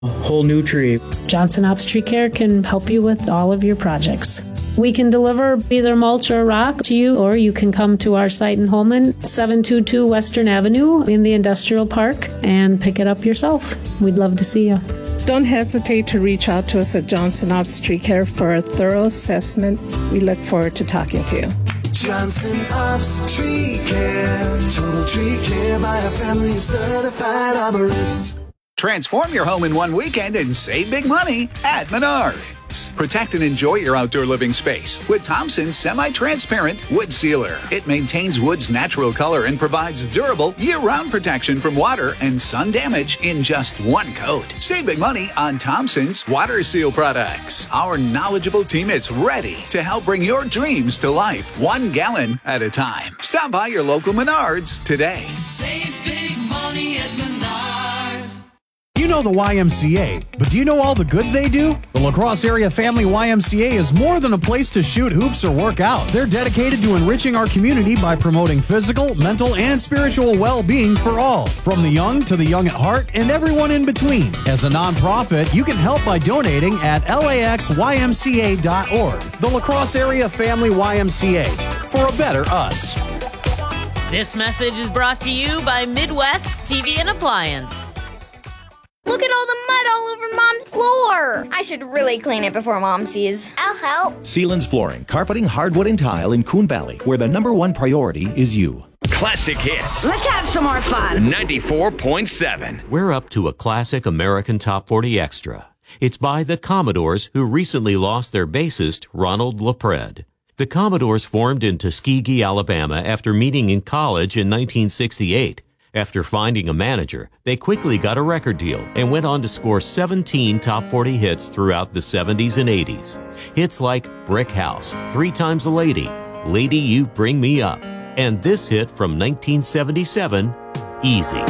Whole new tree. Johnson Ops Tree Care can help you with all of your projects. We can deliver either mulch or rock to you, or you can come to our site in Holmen, 722 Western Avenue in the Industrial Park, and pick it up yourself. We'd love to see you. Don't hesitate to reach out to us at Johnson Ops Tree Care for a thorough assessment. We look forward to talking to you. Johnson Ops Tree Care. Total tree care by a family of certified arborists. Transform your home in one weekend and save big money at Menards. Protect and enjoy your outdoor living space with Thompson's semi-transparent wood sealer. It maintains wood's natural color and provides durable year-round protection from water and sun damage in just one coat. Save big money on Thompson's water seal products. Our knowledgeable team is ready to help bring your dreams to life, 1 gallon at a time. Stop by your local Menards today. Save big money at Menards. You know the YMCA, but do you know all the good they do? The La Crosse Area Family YMCA is more than a place to shoot hoops or work out. They're dedicated to enriching our community by promoting physical, mental, and spiritual well-being for all, from the young to the young at heart and everyone in between. As a nonprofit, you can help by donating at laxymca.org. The La Crosse Area Family YMCA, for a better us. This message is brought to you by Midwest TV and Appliance. Look at all the mud all over Mom's floor. I should really clean it before Mom sees. I'll help. Sealands Flooring, carpeting, hardwood, and tile in Coon Valley, where the #1 priority is you. Classic hits. Let's have some more fun. 94.7. We're up to a classic American Top 40 extra. It's by the Commodores, who recently lost their bassist, Ronald LaPred. The Commodores formed in Tuskegee, Alabama after meeting in college in 1968. After finding a manager, they quickly got a record deal and went on to score 17 top 40 hits throughout the 70s and 80s. Hits like Brick House, 3 Times a Lady, Lady You Bring Me Up, and this hit from 1977, Easy.